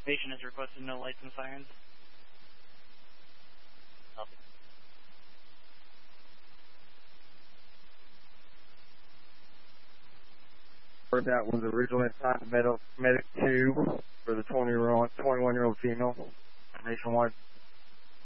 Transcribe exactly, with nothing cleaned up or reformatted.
Patient has requested no lights and sirens. Copy. That was originally assigned to Medic two for the twenty-one-year-old female, Nationwide.